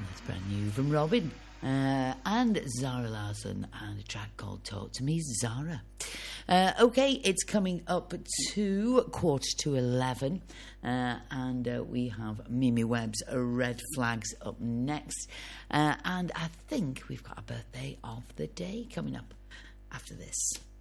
That's brand new from Robin and Zara Larsson, and a track called Talk to Me, Zara. Okay, it's coming up to 11:15, and we have Mimi Webb's Red Flags up next. And I think we've got a birthday of the day coming up after this.